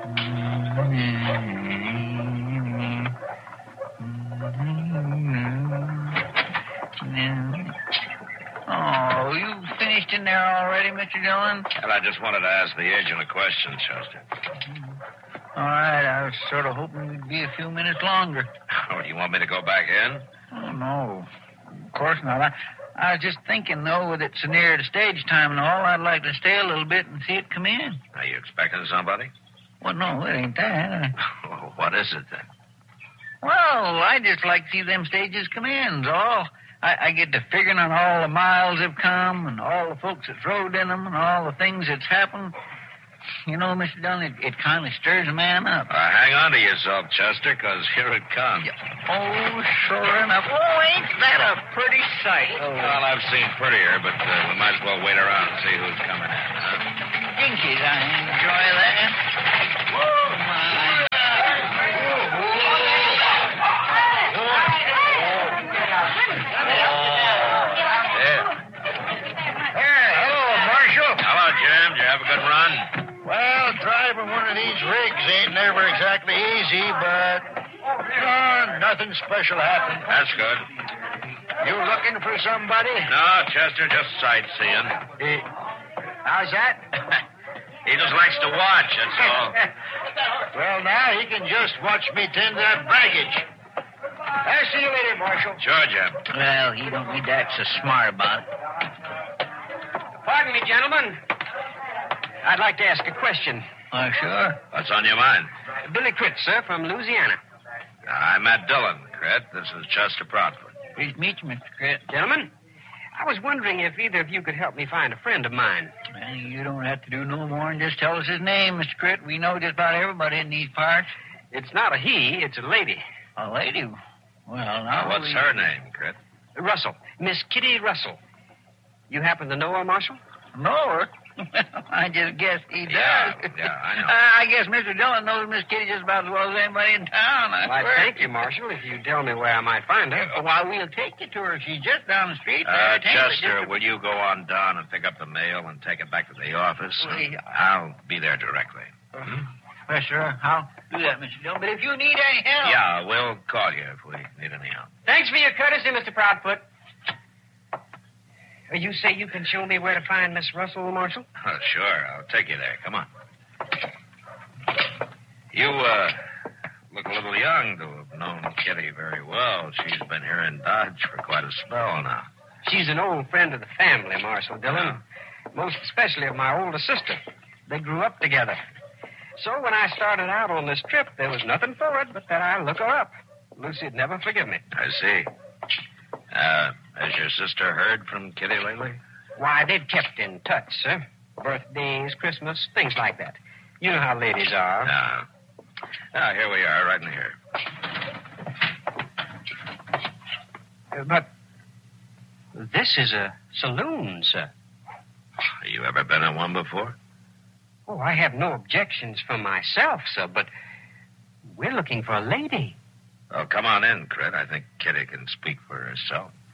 Oh, you finished in there already, Mr. Dillon? Well, I just wanted to ask the agent a question, Chester. All right, I was sort of hoping we'd be a few minutes longer. Oh, do you want me to go back in? Oh, no. Of course not. I was just thinking, though, with it so near to stage time and all, I'd like to stay a little bit and see it come in. Are you expecting somebody? Well, no, it ain't that. Oh, what is it, then? Well, I just like to see them stages come in, is all. I get to figuring on all the miles they've come and all the folks that's rode in them and all the things that's happened. You know, Mr. Dillon, it kind of stirs a man up. Hang on to yourself, Chester, because here it comes. Oh, sure enough. Oh, ain't that a pretty sight? Oh. Well, I've seen prettier, but we might as well wait around and see who's coming in, huh? Jinkies, I enjoy that. Whoa, my. Well, driving one of these rigs ain't never exactly easy, but nothing special happened. That's good. You looking for somebody? No, Chester, just sightseeing. How's that? He just likes to watch, that's all. Well, now he can just watch me tend that baggage. I'll see you later, Marshal. Sure, Jim. Well, he don't need to act so smart about it. Pardon me, gentlemen. I'd like to ask a question. Oh, sure. What's on your mind? Billy Critt, sir, from Louisiana. I'm Matt Dillon, Critt. This is Chester Proudfoot. Pleased to meet you, Mr. Critt. Gentlemen, I was wondering if either of you could help me find a friend of mine. Well, you don't have to do no more than just tell us his name, Mr. Critt. We know just about everybody in these parts. It's not a he, it's a lady. A lady? Well, now... What's her name, Critt? Russell. Miss Kitty Russell. You happen to know her, Marshal? Know her? I just guessed he does. Yeah, I know. I guess Mr. Dillon knows Miss Kitty just about as well as anybody in town. I thank you, Marshal, if you tell me where I might find her. Well, we'll take you to her. She's just down the street there. Chester, will you go on down and pick up the mail and take it back to the office? Well, I'll be there directly. Well, sure. I'll do that, Mr. Dillon. But if you need any help... Yeah, we'll call you if we need any help. Thanks for your courtesy, Mr. Proudfoot. You say you can show me where to find Miss Russell, Marshal? Oh, sure. I'll take you there. Come on. You, look a little young to have known Kitty very well. She's been here in Dodge for quite a spell now. She's an old friend of the family, Marshal Dillon. Most especially of my older sister. They grew up together. So when I started out on this trip, there was nothing for it but that I look her up. Lucy'd never forgive me. I see. Has your sister heard from Kitty lately? Why, they've kept in touch, sir. Birthdays, Christmas, things like that. You know how ladies are. Now, here we are, right in here. But this is a saloon, sir. Have you ever been in one before? Oh, I have no objections for myself, sir, but we're looking for a lady. Well, come on in, Critt. I think Kitty can speak for herself.